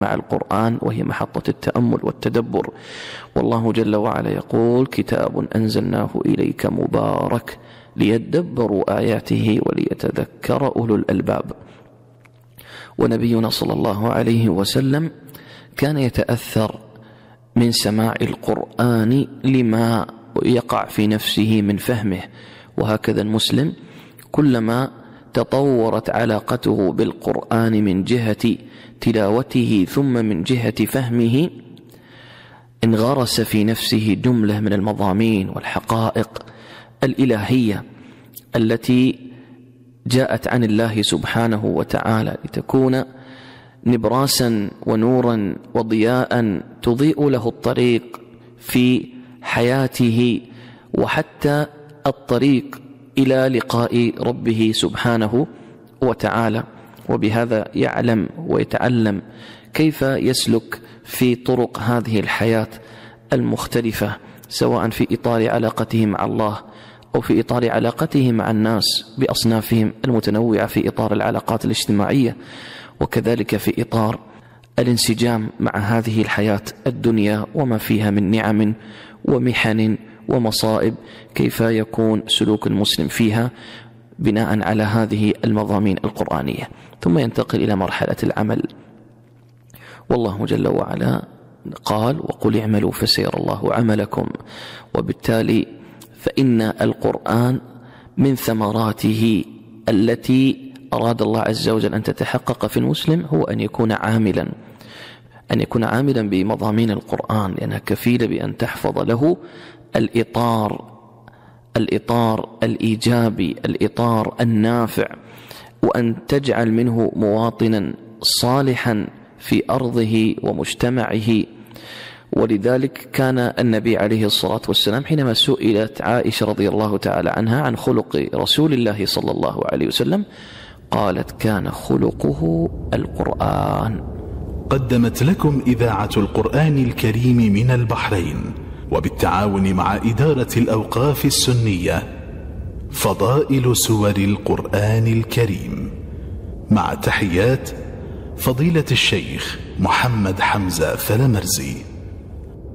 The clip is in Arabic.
مع القرآن، وهي محطة التأمل والتدبر. والله جل وعلا يقول: كتاب أنزلناه إليك مبارك ليدبروا آياته وليتذكر أولو الألباب. ونبينا صلى الله عليه وسلم كان يتأثر من سماع القرآن لما يقع في نفسه من فهمه، وهكذا المسلم كلما تطورت علاقته بالقرآن من جهة تلاوته ثم من جهة فهمه انغرس في نفسه جملة من المضامين والحقائق الإلهية التي جاءت عن الله سبحانه وتعالى لتكون نبراسا ونورا وضياء تضيء له الطريق في حياته وحتى الطريق إلى لقاء ربه سبحانه وتعالى. وبهذا يعلم ويتعلم كيف يسلك في طرق هذه الحياة المختلفة، سواء في إطار علاقته مع الله أو في إطار علاقته مع الناس بأصنافهم المتنوعة في إطار العلاقات الاجتماعية، وكذلك في إطار الانسجام مع هذه الحياة الدنيا وما فيها من نعم ومحن ومصائب، كيف يكون سلوك المسلم فيها بناء على هذه المضامين القرآنية. ثم ينتقل إلى مرحلة العمل. والله جل وعلا قال: وقل اعملوا فسيرى الله عملكم. وبالتالي فإن القرآن من ثمراته التي أراد الله عز وجل أن تتحقق في المسلم هو أن يكون عاملا بمضامين القرآن، لأنها كفيلة بأن تحفظ له الإطار الإيجابي، الإطار النافع، وأن تجعل منه مواطنا صالحا في أرضه ومجتمعه. ولذلك كان النبي عليه الصلاة والسلام حينما سئلت عائشة رضي الله تعالى عنها عن خلق رسول الله صلى الله عليه وسلم قالت: كان خلقه القرآن. قدمت لكم إذاعة القرآن الكريم من البحرين وبالتعاون مع إدارة الأوقاف السنية فضائل سور القرآن الكريم، مع تحيات فضيلة الشيخ محمد حمزة فلمرزي.